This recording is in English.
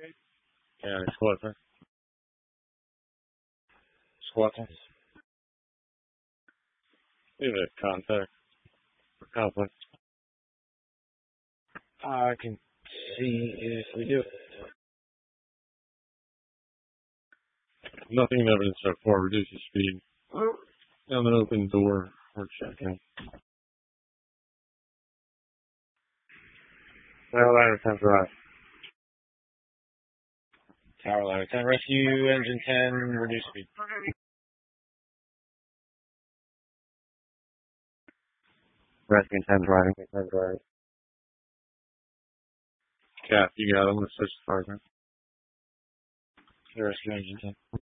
Yeah, squatter. Squatter. Leave it at contact. Conflict. I can see if we do. Nothing in evidence so far. Reduce your speed. Down an open door. We're checking. Tower ladder 10 drive. Tower ladder 10 rescue. Engine 10. Reduce speed. Rescue 10 driving. 10 driving. Cap, you got him. Let's switch the partner. Rescue engine 10.